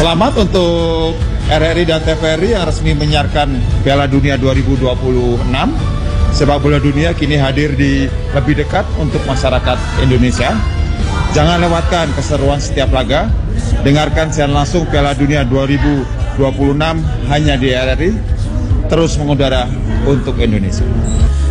Selamat untuk RRI dan TVRI yang resmi menyiarkan Piala Dunia 2026. Sepak bola dunia kini hadir di lebih dekat untuk masyarakat Indonesia. Jangan lewatkan keseruan setiap laga. Dengarkan siaran langsung Piala Dunia 2026 hanya di RRI. Terus mengudara untuk Indonesia.